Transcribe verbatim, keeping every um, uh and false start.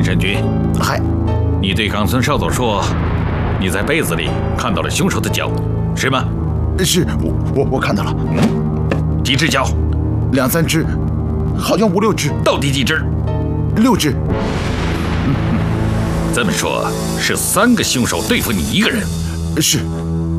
振军， 嗨， 你对冈村少佐说，你在被子里看到了凶手的脚，是吗？ 是我我我看到了， 几只脚？ 两三只，好像五六只。 到底几只？ 六只。 这么说，是三个凶手对付你一个人？ 是。